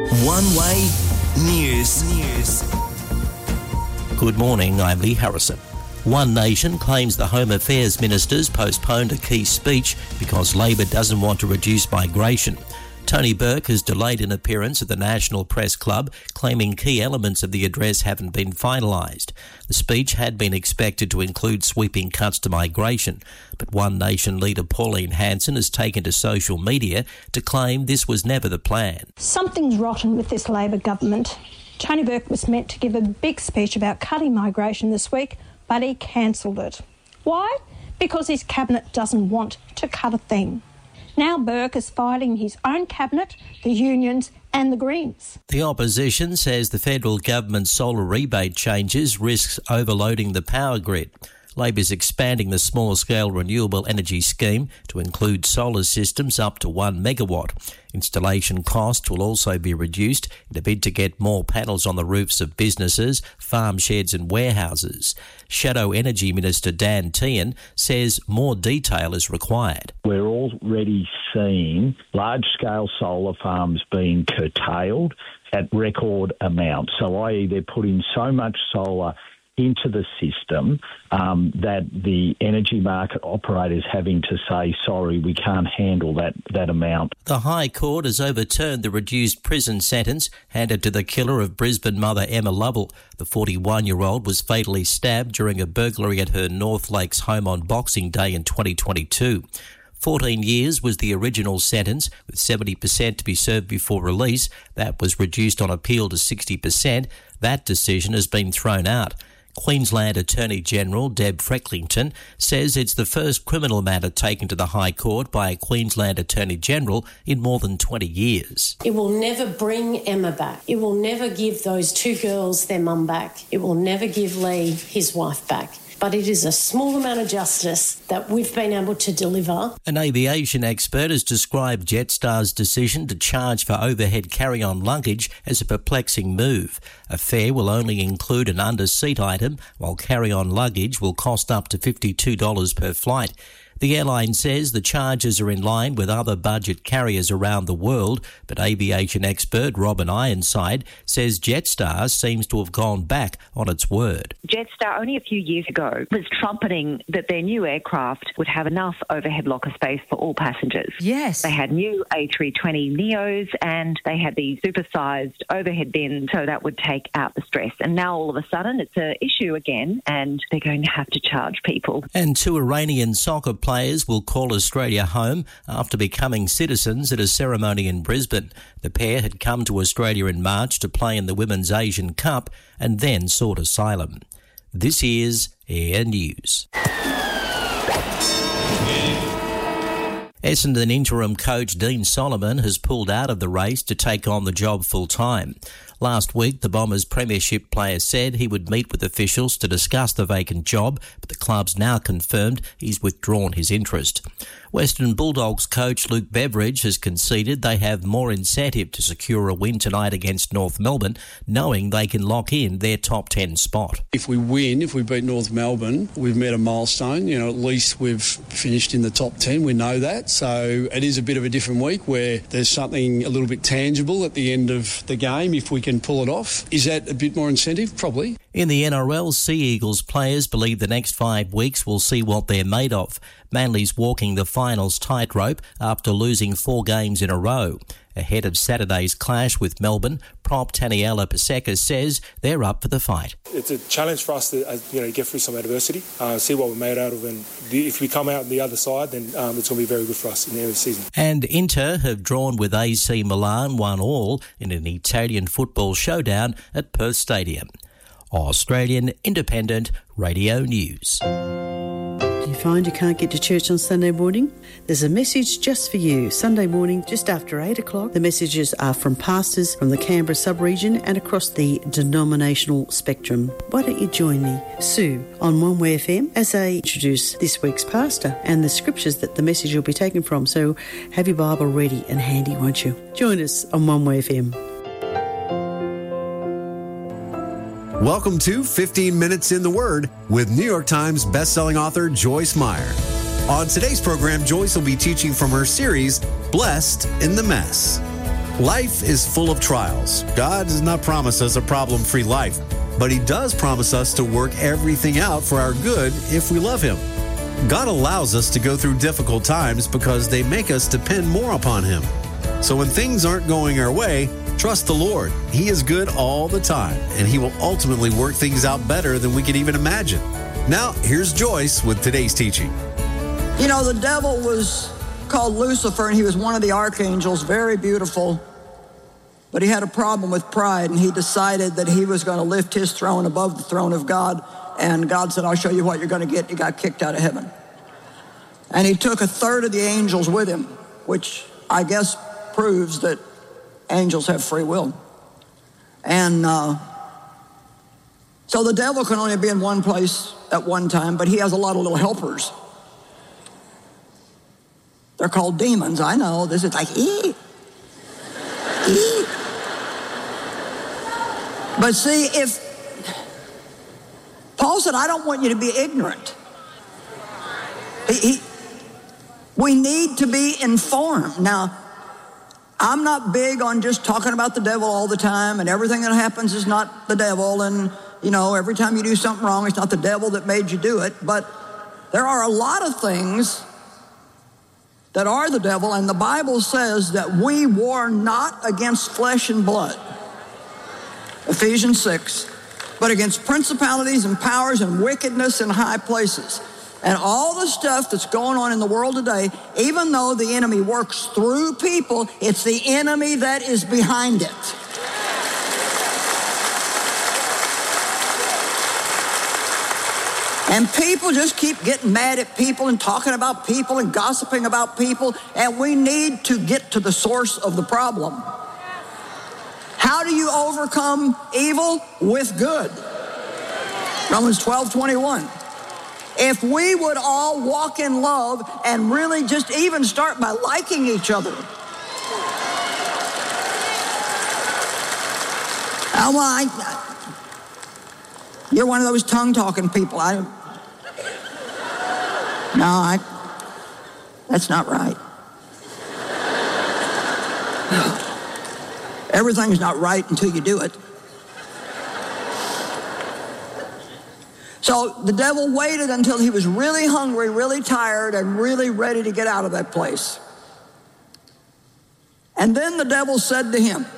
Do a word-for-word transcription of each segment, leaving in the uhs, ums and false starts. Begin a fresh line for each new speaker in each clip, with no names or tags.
One Way News. News.
Good morning, I'm Lee Harrison. One Nation claims the Home Affairs ministers postponed a key speech because Labor doesn't want to reduce migration. Tony Burke has delayed an appearance at the National Press Club, claiming key elements of the address haven't been finalised. The speech had been expected to include sweeping cuts to migration, but One Nation leader Pauline Hanson has taken to social media to claim this was never the plan.
Something's rotten with this Labor government. Tony Burke was meant to give a big speech about cutting migration this week, but he cancelled it. Why? Because his cabinet doesn't want to cut a thing. Now Burke is fighting his own cabinet, the unions and the Greens.
The opposition says the federal government's solar rebate changes risks overloading the power grid. Labor's expanding the small-scale renewable energy scheme to include solar systems up to one megawatt. Installation costs will also be reduced in a bid to get more panels on the roofs of businesses, farm sheds and warehouses. Shadow Energy Minister Dan Tehan says more detail is required.
We're already seeing large-scale solar farms being curtailed at record amounts. So that is they're putting so much solar into the system um, that the energy market operators having to say, sorry, we can't handle that, that amount.
The High Court has overturned the reduced prison sentence handed to the killer of Brisbane mother Emma Lovell. The forty-one-year-old was fatally stabbed during a burglary at her North Lakes home on Boxing Day in twenty twenty-two. fourteen years was the original sentence, with seventy percent to be served before release. That was reduced on appeal to sixty percent. That decision has been thrown out. Queensland Attorney-General Deb Frecklington says it's the first criminal matter taken to the High Court by a Queensland Attorney-General in more than twenty years.
It will never bring Emma back. It will never give those two girls their mum back. It will never give Lee his wife back. But it is a small amount of justice that we've been able to deliver.
An aviation expert has described Jetstar's decision to charge for overhead carry-on luggage as a perplexing move. A fare will only include an under-seat item, while carry-on luggage will cost up to fifty-two dollars per flight. The airline says the charges are in line with other budget carriers around the world, but aviation expert Robin Ironside says Jetstar seems to have gone back on its word.
Jetstar only a few years ago was trumpeting that their new aircraft would have enough overhead locker space for all passengers.
Yes.
They had new A three twenty Neos and they had these supersized overhead bins, so that would take out the stress. And now all of a sudden it's an issue again and they're going to have to charge people.
And two Iranian soccer players will call Australia home after becoming citizens at a ceremony in Brisbane. The pair had come to Australia in March to play in the Women's Asian Cup and then sought asylum. This is Air News. Essendon interim coach Dean Solomon has pulled out of the race to take on the job full-time. Last week, the Bombers' premiership player said he would meet with officials to discuss the vacant job, but the club's now confirmed he's withdrawn his interest. Western Bulldogs coach Luke Beveridge has conceded they have more incentive to secure a win tonight against North Melbourne, knowing they can lock in their top ten spot.
If we win, if we beat North Melbourne, we've met a milestone. You know, at least we've finished in the top ten. We know that. So it is a bit of a different week where there's something a little bit tangible at the end of the game if we can pull it off. Is that a bit more incentive? Probably.
In the N R L, Sea Eagles players believe the next five weeks will see what they're made of. Manly's walking the finals tightrope after losing four games in a row. Ahead of Saturday's clash with Melbourne, prop Taniela Paseka says they're up for the fight.
It's a challenge for us to uh, you know, get through some adversity, uh, see what we're made out of, and the, if we come out on the other side, then um, it's going to be very good for us in the end of the season.
And Inter have drawn with A C Milan one all in an Italian football showdown at Perth Stadium. Australian Independent Radio News.
Do you find you can't get to church on Sunday morning? There's a message just for you. Sunday morning, just after eight o'clock. The messages are from pastors from the Canberra sub-region and across the denominational spectrum. Why don't you join me, Sue, on One Way F M as I introduce this week's pastor and the scriptures that the message will be taken from. So have your Bible ready and handy, won't you? Join us on One Way F M.
Welcome to fifteen minutes in the Word with New York Times bestselling author Joyce Meyer. On today's program, Joyce will be teaching from her series, Blessed in the Mess. Life is full of trials. God does not promise us a problem-free life, but He does promise us to work everything out for our good if we love Him. God allows us to go through difficult times because they make us depend more upon Him. So when things aren't going our way, trust the Lord. He is good all the time, and He will ultimately work things out better than we could even imagine. Now, here's Joyce with today's teaching.
You know, the devil was called Lucifer, and he was one of the archangels, very beautiful. But he had a problem with pride, and he decided that he was going to lift his throne above the throne of God. And God said, I'll show you what you're going to get. He got kicked out of heaven. And he took a third of the angels with him, which I guess proves that angels have free will. And uh, so the devil can only be in one place at one time, but he has a lot of little helpers. They're called demons. I know. This is like, ee. ee. But see, if Paul said, I don't want you to be ignorant. He, he, we need to be informed. Now, I'm not big on just talking about the devil all the time, and everything that happens is not the devil, and, you know, every time you do something wrong, it's not the devil that made you do it. But there are a lot of things that are the devil, and the Bible says that we war not against flesh and blood. Ephesians six, but against principalities and powers and wickedness in high places. And all the stuff that's going on in the world today, even though the enemy works through people, it's the enemy that is behind it. And people just keep getting mad at people and talking about people and gossiping about people, and we need to get to the source of the problem. How do you overcome evil? With good. Romans twelve twenty-one. If we would all walk in love and really just even start by liking each other. Oh, well, I, you're one of those tongue-talking people. I, no, I, that's not right. Everything's not right until you do it. So the devil waited until he was really hungry, really tired, and really ready to get out of that place. And then the devil said to him,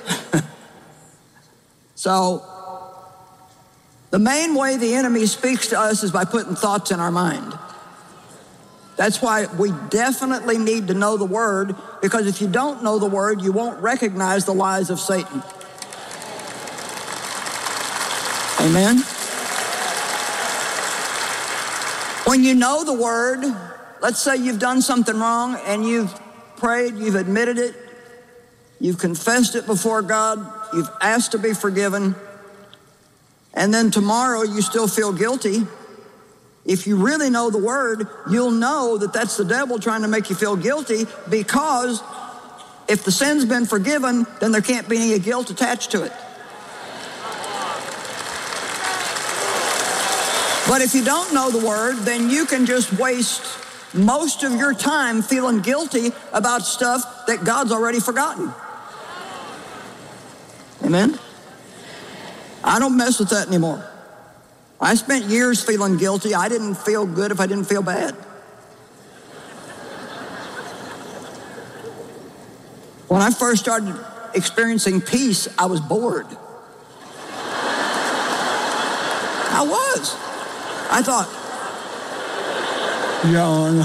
so the main way the enemy speaks to us is by putting thoughts in our mind. That's why we definitely need to know the Word, because if you don't know the Word, you won't recognize the lies of Satan. Amen? When you know the Word, let's say you've done something wrong and you've prayed, you've admitted it, you've confessed it before God, you've asked to be forgiven, and then tomorrow you still feel guilty. If you really know the Word, you'll know that that's the devil trying to make you feel guilty, because if the sin's been forgiven, then there can't be any guilt attached to it. But if you don't know the Word, then you can just waste most of your time feeling guilty about stuff that God's already forgotten. Amen? I don't mess with that anymore. I spent years feeling guilty. I didn't feel good if I didn't feel bad. When I first started experiencing peace, I was bored. I was. I thought, John.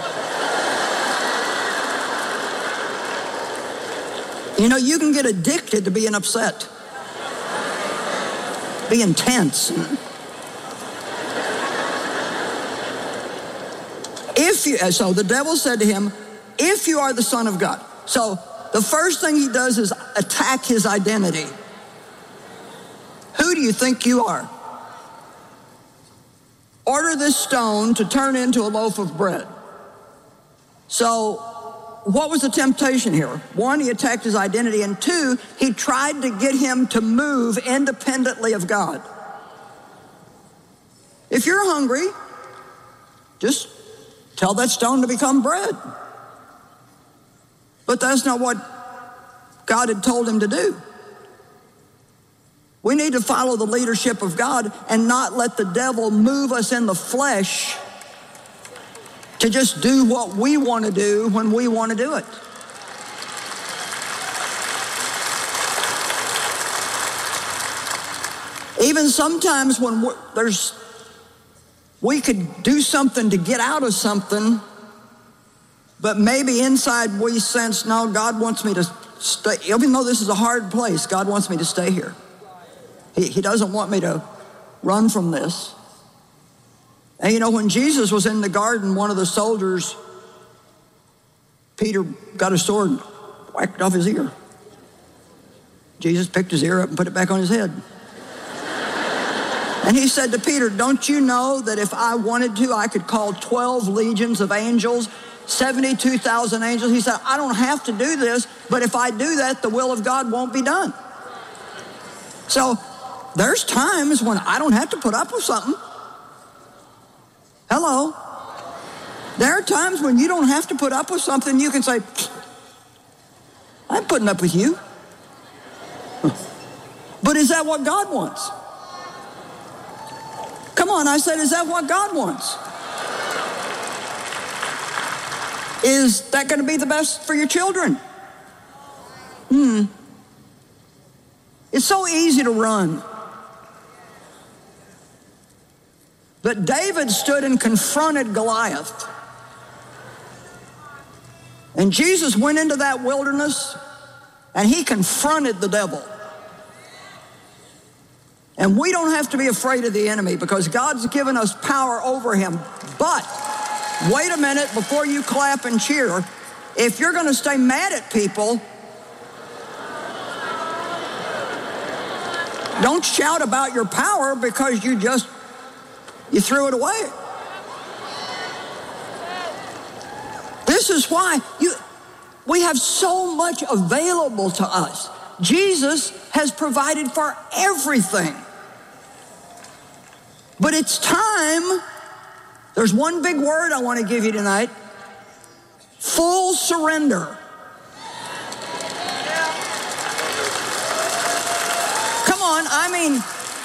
You know, you can get addicted to being upset, being tense. If you, so the devil said to him, if you are the Son of God. So the first thing he does is attack his identity. Who do you think you are? Order this stone to turn into a loaf of bread. So what was the temptation here? One, he attacked his identity, and two, he tried to get him to move independently of God. If you're hungry, just tell that stone to become bread. But that's not what God had told him to do. We need to follow the leadership of God and not let the devil move us in the flesh to just do what we want to do when we want to do it. Even sometimes when we're, there's, we could do something to get out of something, but maybe inside we sense, no, God wants me to stay. Even though this is a hard place, God wants me to stay here. He, he doesn't want me to run from this. And you know, when Jesus was in the garden, one of the soldiers, Peter, got a sword and whacked off his ear. Jesus picked his ear up and put it back on his head. And he said to Peter, don't you know that if I wanted to, I could call twelve legions of angels, seventy-two thousand angels? He said, I don't have to do this, but if I do that, the will of God won't be done. So there's times when I don't have to put up with something. Hello. There are times when you don't have to put up with something. You can say, I'm putting up with you. But is that what God wants? Come on, I said, is that what God wants? Is that going to be the best for your children? Hmm. It's so easy to run. But David stood and confronted Goliath. And Jesus went into that wilderness and he confronted the devil. And we don't have to be afraid of the enemy because God's given us power over him. But wait a minute before you clap and cheer. If you're going to stay mad at people, don't shout about your power because you just, you threw it away. This is why you, we have so much available to us. Jesus has provided for everything. But it's time, there's one big word I want to give you tonight, full surrender. Come on, I mean,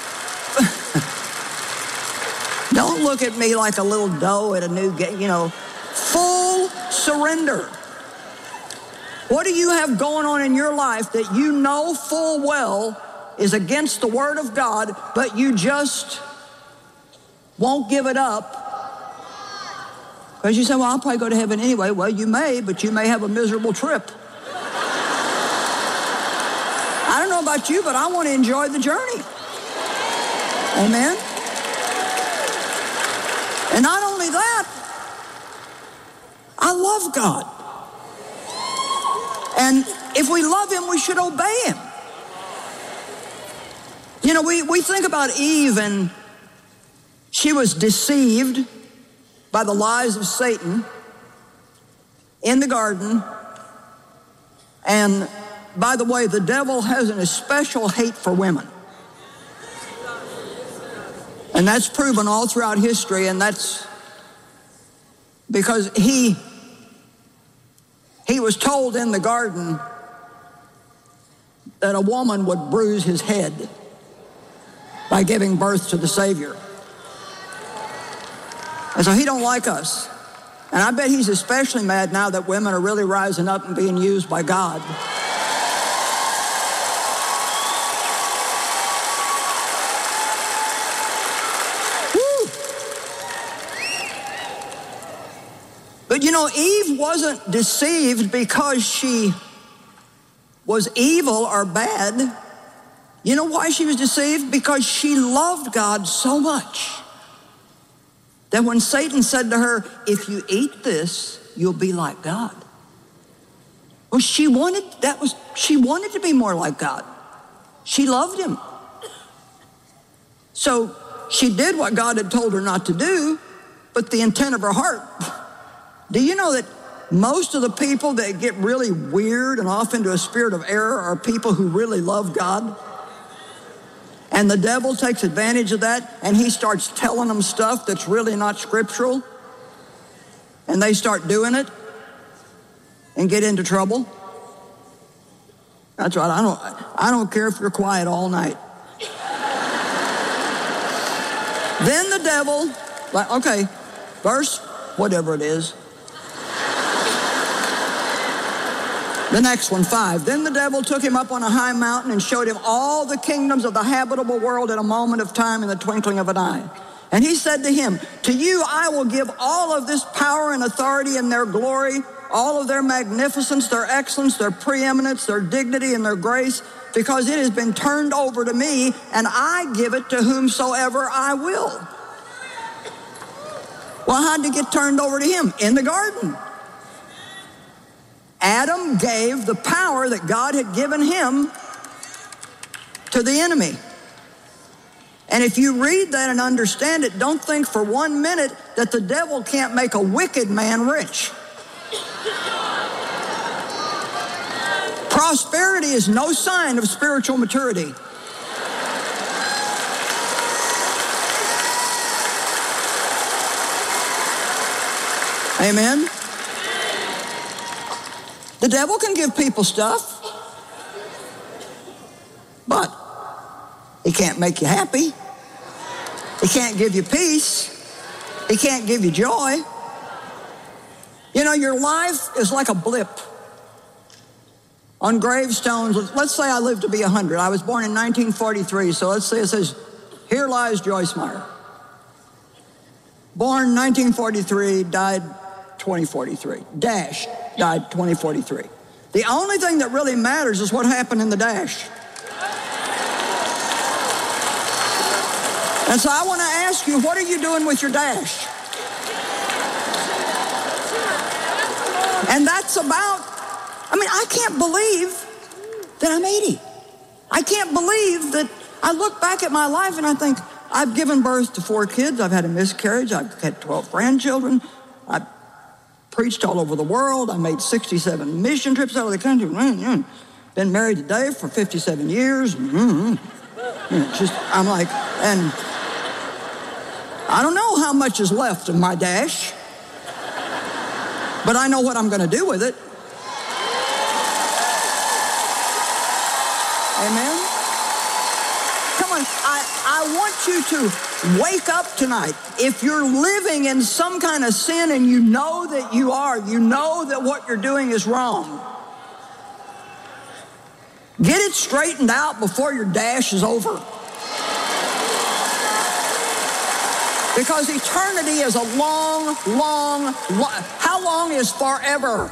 don't look at me like a little doe at a new game, you know, full surrender. What do you have going on in your life that you know full well is against the Word of God, but you just won't give it up? Because you say, well, I'll probably go to heaven anyway. Well, you may, but you may have a miserable trip. I don't know about you, but I want to enjoy the journey. Amen? And not only that, I love God. And if we love him, we should obey him. You know, we, we think about Eve, and she was deceived by the lies of Satan in the garden. And by the way, the devil has an especial hate for women. And that's proven all throughout history, and that's because he He was told in the garden that a woman would bruise his head by giving birth to the Savior. And so he don't like us. And I bet he's especially mad now that women are really rising up and being used by God. But you know, Eve wasn't deceived because she was evil or bad. You know why she was deceived? Because she loved God so much that when Satan said to her, if you eat this, you'll be like God. Well, she wanted, that was, she wanted to be more like God. She loved him. So she did what God had told her not to do, but the intent of her heart. Do you know that most of the people that get really weird and off into a spirit of error are people who really love God? And the devil takes advantage of that, and he starts telling them stuff that's really not scriptural, and they start doing it and get into trouble. That's right. I don't, I don't care if you're quiet all night. Then the devil, like, okay, verse, whatever it is. The next one, five. Then the devil took him up on a high mountain and showed him all the kingdoms of the habitable world in a moment of time, in the twinkling of an eye. And he said to him, to you I will give all of this power and authority and their glory, all of their magnificence, their excellence, their preeminence, their dignity, and their grace, because it has been turned over to me, and I give it to whomsoever I will. Well, how did it get turned over to him? In the garden. Adam gave the power that God had given him to the enemy. And if you read that and understand it, don't think for one minute that the devil can't make a wicked man rich. Prosperity is no sign of spiritual maturity. Amen? The devil can give people stuff, but he can't make you happy. He can't give you peace. He can't give you joy. You know, your life is like a blip. On gravestones, let's say I live to be one hundred. I was born in nineteen forty-three, so let's say it says, here lies Joyce Meyer. Born nineteen forty-three, died twenty forty-three. Dash, died twenty forty-three. The only thing that really matters is what happened in the dash. And so I want to ask you, what are you doing with your dash? And that's about, I mean, I can't believe that I'm eighty. I can't believe that I look back at my life and I think, I've given birth to four kids. I've had a miscarriage. I've had twelve grandchildren. I've preached all over the world. I made sixty-seven mission trips out of the country. Been married today for fifty-seven years. Just, I'm like, and I don't know how much is left of my dash, but I know what I'm going to do with it. Amen? Come on, I, I want you to wake up tonight. If you're living in some kind of sin and you know that you are, you know that what you're doing is wrong, get it straightened out before your dash is over. Because eternity is a long, long, long, how long is forever?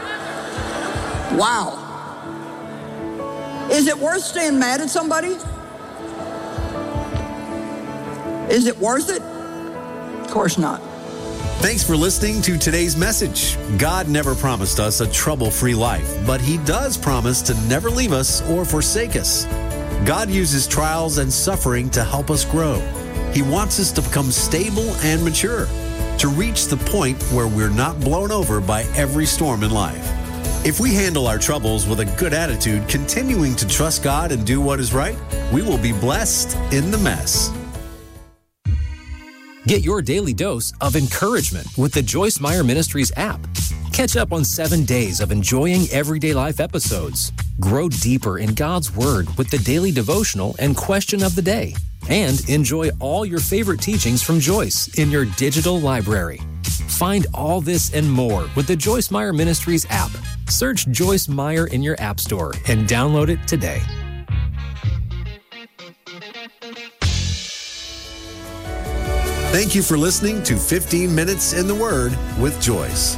Wow. Is it worth staying mad at somebody? Is it worth it? Of course not.
Thanks for listening to today's message. God never promised us a trouble-free life, but He does promise to never leave us or forsake us. God uses trials and suffering to help us grow. He wants us to become stable and mature, to reach the point where we're not blown over by every storm in life. If we handle our troubles with a good attitude, continuing to trust God and do what is right, we will be blessed in the mess.
Get your daily dose of encouragement with the Joyce Meyer Ministries app. Catch up on seven days of enjoying everyday life episodes. Grow deeper in God's Word with the daily devotional and question of the day. And enjoy all your favorite teachings from Joyce in your digital library. Find all this and more with the Joyce Meyer Ministries app. Search Joyce Meyer in your app store and download it today.
Thank you for listening to fifteen minutes in the Word with Joyce.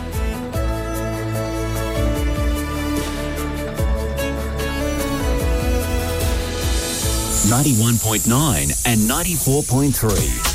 ninety-one point nine and ninety-four point three.